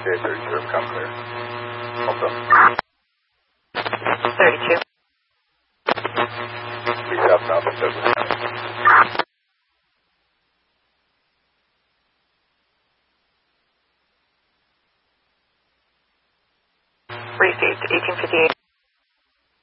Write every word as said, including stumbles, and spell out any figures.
J thirty-two, come clear. Also. thirty-two. Be southbound from Douglas County. Received, eighteen fifty-eight.